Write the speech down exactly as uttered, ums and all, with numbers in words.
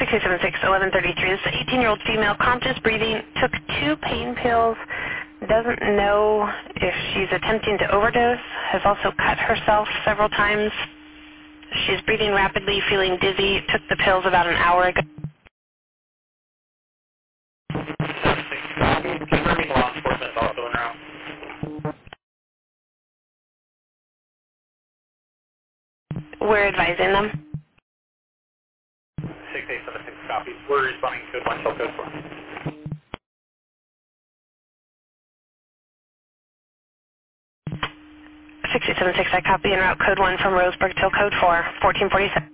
six eight seven six, eleven thirty-three. This is an eighteen-year-old female, conscious breathing, took two pain pills, doesn't know if she's attempting to overdose, has also cut herself several times. She's breathing rapidly, feeling dizzy, took the pills about an hour ago. Confirming law enforcement is also en route. We're advising them. six eight seven six copies. We're responding to one shell code four. six eight seven six, I copy en route code one from Roseburg till code four, fourteen forty-seven.